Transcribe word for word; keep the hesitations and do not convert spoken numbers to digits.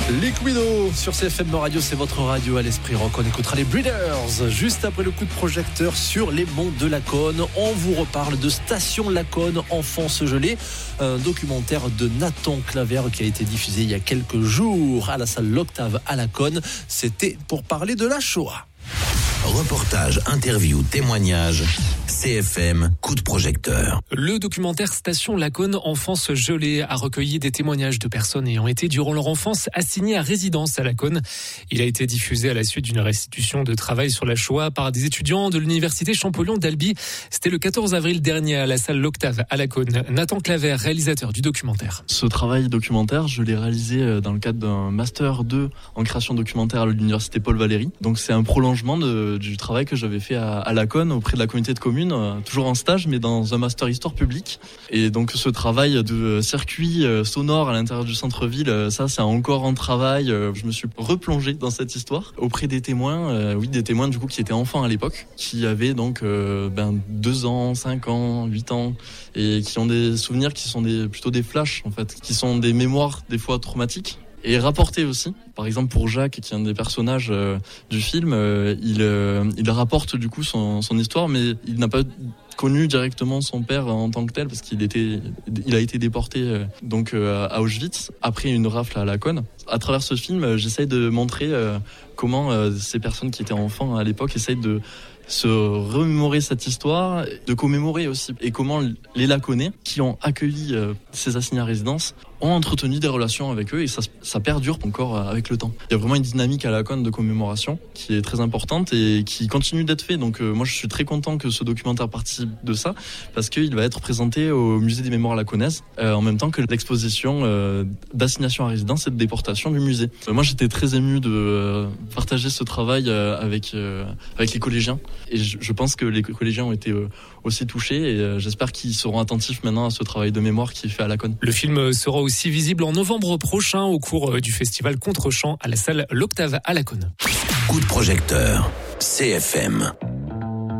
Liquido sur C F M Radio, c'est votre radio à l'esprit rock. On écoutera les Breeders juste après le coup de projecteur sur les monts de Laconne. On vous reparle de Station Laconne, Enfance gelée, un documentaire de Nathan Claver qui a été diffusé il y a quelques jours à la salle L'Octave à Laconne. C'était pour parler de la Shoah. Reportage, interview, témoignage, C F M, coup de projecteur. Le documentaire Station Laconne, Enfance gelée a recueilli des témoignages de personnes ayant été, durant leur enfance, assignées à résidence à Laconne. Il a été diffusé à la suite d'une restitution de travail sur la Shoah par des étudiants de l'université Champollion d'Albi. C'était le quatorze avril dernier à la salle L'Octave à Laconne. Nathan Claver, réalisateur du documentaire. Ce travail documentaire, je l'ai réalisé dans le cadre d'un master deux en création documentaire à l'université Paul Valéry. Donc c'est un prolongement de du travail que j'avais fait à, à Laconne auprès de la communauté de communes, euh, toujours en stage mais dans un master histoire publique. Et donc ce travail de circuit euh, sonore à l'intérieur du centre-ville, euh, ça c'est encore en travail. Euh, je me suis replongé dans cette histoire auprès des témoins, euh, oui des témoins du coup qui étaient enfants à l'époque, qui avaient donc euh, ben deux ans, cinq ans, huit ans et qui ont des souvenirs qui sont des plutôt des flashs en fait, qui sont des mémoires des fois traumatiques. Et rapporté aussi. Par exemple pour Jacques, qui est un des personnages euh, du film, euh, il, euh, il rapporte du coup son, son histoire, mais il n'a pas connu directement son père en tant que tel, parce qu'il était, il a été déporté euh, donc euh, à Auschwitz après une rafle à Laconne. À travers ce film, euh, j'essaye de montrer euh, comment euh, ces personnes qui étaient enfants à l'époque essayent de se remémorer cette histoire, de commémorer aussi, et comment les Laconnais qui ont accueilli euh, ces assignés à résidence ont entretenu des relations avec eux, et ça, ça perdure encore avec le temps. Il y a vraiment une dynamique à Laconne de commémoration qui est très importante et qui continue d'être fait. Donc euh, moi je suis très content que ce documentaire participe de ça, parce qu'il va être présenté au musée des mémoires laconnaises euh, en même temps que l'exposition euh, d'assignation à résidence et de déportation du musée. Euh, moi j'étais très ému de euh, partager ce travail euh, avec, euh, avec les collégiens, et je, je pense que les collégiens ont été euh, aussi touchés, et euh, j'espère qu'ils seront attentifs maintenant à ce travail de mémoire qui est fait à Laconne. Le film sera aussi visible en novembre prochain au cours du festival Contre-champ à la salle L'Octave à Laconne. Coup de projecteur, C F M.